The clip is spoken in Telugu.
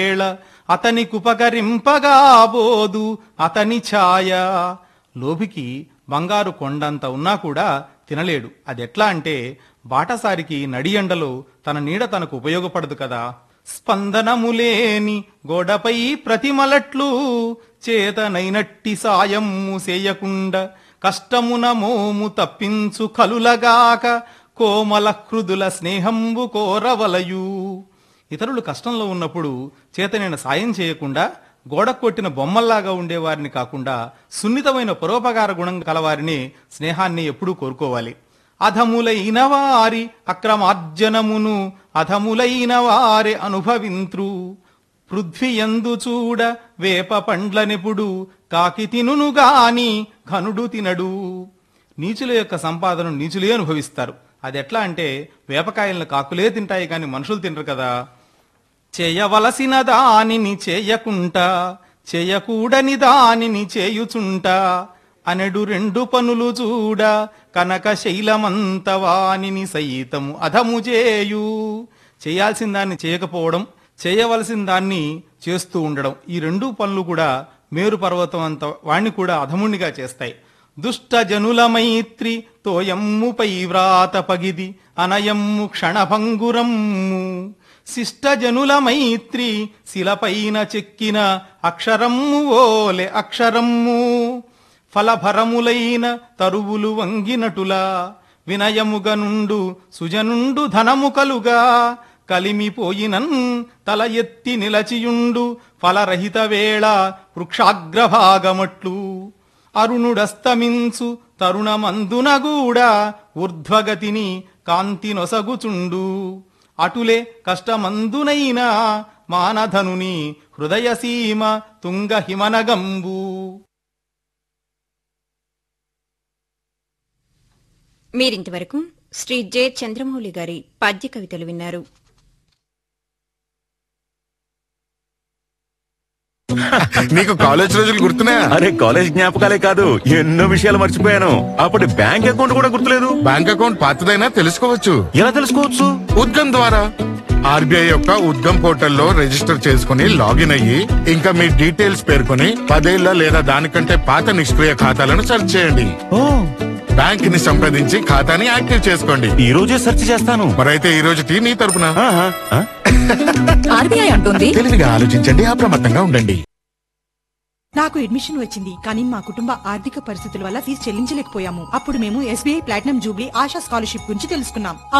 అతనికుపకరింపగాబోదు అతని ఛాయ. లోభికి బంగారు కొండంత ఉన్నా కూడా తినలేడు. అదెట్లా అంటే బాటసారికి నడియండలో తన నీడ తనకు ఉపయోగపడదు కదా. స్పందనములేని గోడపై ప్రతిమలట్లు చేతనైనట్టి సాయమ్ము చేయకుండ కష్టమున మోము తప్పించు కలులగాక కోమల హృదుల స్నేహంబు కోరవలయు. ఇతరులు కష్టంలో ఉన్నప్పుడు చేతనైన సాయం చేయకుండా గోడకు కొట్టిన బొమ్మల్లాగా ఉండేవారిని కాకుండా సున్నితమైన పరోపకార గుణం కలవారిని స్నేహాన్ని ఎప్పుడూ కోరుకోవాలి. అధములైన వారి అక్రమార్జనమును అధములైన వారి అనుభవింత్రు. పృథ్వీయందు చూడ వేప పండ్లనెప్పుడు కాకి తినును గాని ఘనుడు తినడు. నీచుల యొక్క సంపాదన నీచులే అనుభవిస్తారు. అది ఎట్లా అంటే వేపకాయలను కాకులే తింటాయి కాని మనుషులు తినరు కదా. చేయవలసిన దానిని చేయకుంటా చేయకూడని దానిని చేయుచుంట అనెడు రెండు పనులు చూడ కనక శైలమంత వానిని సైతము అధము చేయు. చేయాల్సిన దాన్ని చేయకపోవడం, చేయవలసిన దాన్ని చేస్తూ ఉండడం, ఈ రెండు పనులు కూడా మేరు పర్వతం అంత వాణ్ణి కూడా అధమునిగా చేస్తాయి. దుష్ట జనుల మైత్రి తోయమ్ముపై వ్రాత పగిది అనయమ్ము క్షణభంగురమ్ము. శిష్ట జనుల మైత్రి శిలపైన చెక్కిన అక్షరమ్ము ఓలె అక్షరమ్ము. ఫలభరములైన తరువులు వంగినటులా వినయముగ నుండు సుజనుండు ధనము కలుగా. కలిమిపోయినన్ తల ఎత్తి నిలచియుండు ఫలరహిత వేళ వృక్షాగ్రభాగమట్లు. అరుణుడస్తమించు తరుణమందునగూడా ఊర్ధ్వగతిని కాంతి నొసగుచుండు. అటులే కష్టమందునైనా మానధనుని హృదయసీమ తుంగ హిమనగంబు. మీరింతవరకు శ్రీ జె చంద్రమౌళి గారి పద్య కవితలు విన్నారు. నీకు కాలేజ్ రోజులు గుర్తున్నాయా? అరే కాలేజ్ జ్ఞాపకాలే కాదు, ఎన్నో విషయాలు మర్చిపోయాను. అప్పటి బ్యాంక్ అకౌంట్ కూడా గుర్తులేదు. బ్యాంక్ అకౌంట్ పాతదైనా తెలుసుకోవచ్చు. ఎలా తెలుసుకోవచ్చు? ఉద్గమ్ ద్వారా. ఆర్బీఐ యొక్క ఉద్గమ్ పోర్టల్లో రిజిస్టర్ చేసుకుని లాగిన్ అయ్యి ఇంకా మీ డీటెయిల్స్ పేర్కొని 10 ఏళ్ల లేదా దానికంటే పాత నిష్క్రియ ఖాతాలను సెర్చ్ చేయండి. బ్యాంక్ ని సంప్రదించి ఖాతాని యాక్టివ్ చేసుకోండి. ఈ రోజే సెర్చ్ చేస్తాను. మరైతే ఈ రోజుకి నీ తరపున ఆర్బీఐ అంటుంది తెలివిగా ఆలోచించండి, అప్రమత్తంగా ఉండండి. నాకు అడ్మిషన్ వచ్చింది కానీ మా కుటుంబ ఆర్థిక పరిస్థితుల వల్ల ఫీజు చెల్లించలేకపోయాము. అప్పుడు మేము SBI platinum Jubilee ASHA scholarship గురించి తెలుసుకున్నాం.